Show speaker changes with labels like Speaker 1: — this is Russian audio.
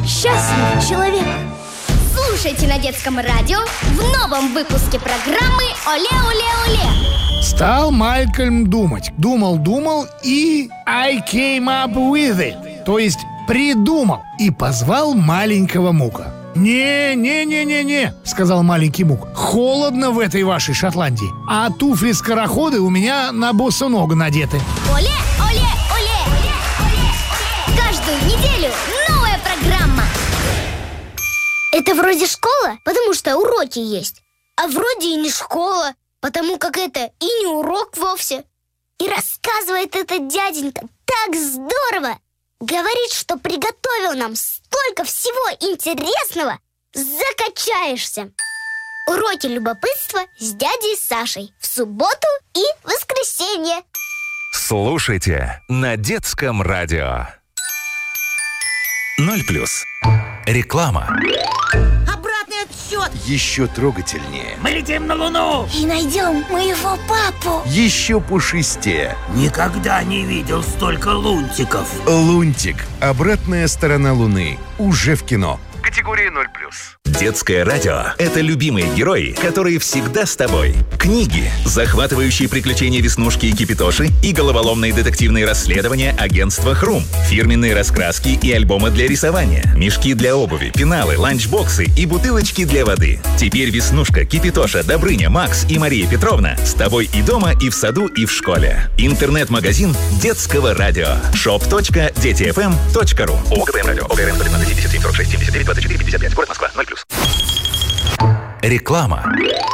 Speaker 1: счастлив человек.
Speaker 2: Слушайте на детском радио в новом выпуске программы «Оле-оле-оле».
Speaker 3: Стал Малькольм думать. Думал и I came up with it. То есть придумал и позвал маленького Мука. «Не», — сказал маленький Мук. «Холодно в этой вашей Шотландии, а туфли-скороходы у меня на босоногу надеты».
Speaker 2: Оле-оле-оле! Каждую неделю новая программа.
Speaker 1: Это вроде школа, потому что уроки есть. А вроде и не школа, потому как это и не урок вовсе. И рассказывает этот дяденька так здорово. Говорит, что приготовил нам столько всего интересного. Закачаешься. Уроки любопытства с дядей Сашей в субботу и воскресенье.
Speaker 4: Слушайте на детском радио. 0+. Реклама.
Speaker 5: Обратный отсчет.
Speaker 6: Еще трогательнее.
Speaker 5: Мы летим на Луну.
Speaker 1: И найдем моего папу.
Speaker 6: Еще пушистее.
Speaker 5: Никогда не видел столько лунтиков.
Speaker 6: Лунтик. Обратная сторона Луны. Уже в кино. Категория 0+.
Speaker 4: Детское радио – это любимые герои, которые всегда с тобой. Книги, захватывающие приключения Веснушки и Кипитоши и головоломные детективные расследования агентства Хрум, фирменные раскраски и альбомы для рисования, мешки для обуви, пеналы, ланчбоксы и бутылочки для воды. Теперь Веснушка, Кипитоша, Добрыня, Макс и Мария Петровна с тобой и дома, и в саду, и в школе. Интернет-магазин детского радио. shop.детифм.ру. ОГПМ радио. ОГРН 115 77 46 79 24 55. Город Москва. 0+. Реклама.